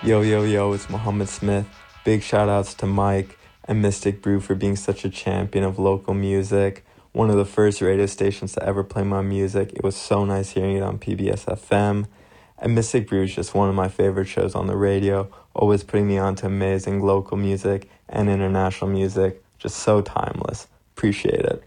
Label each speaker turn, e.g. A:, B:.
A: Yo, yo, yo, it's Muhammad Smith. Big shout outs to Mike and Mystic Brew for being such a champion of local music. One of the first radio stations to ever play my music. It was so nice hearing it on PBS FM. And Mystic Brew is just one of my favorite shows on the radio, always putting me on to amazing local music and international music. Just so timeless. Appreciate it.